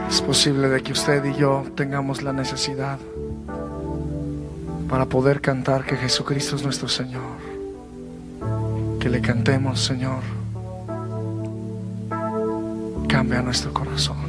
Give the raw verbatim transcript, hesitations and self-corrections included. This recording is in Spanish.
Es posible de que usted y yo tengamos la necesidad para poder cantar que Jesucristo es nuestro Señor. Que le cantemos: Señor, cambia nuestro corazón.